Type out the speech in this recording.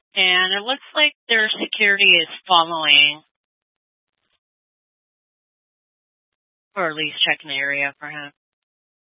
And it looks like their security is following, or at least checking the area for him.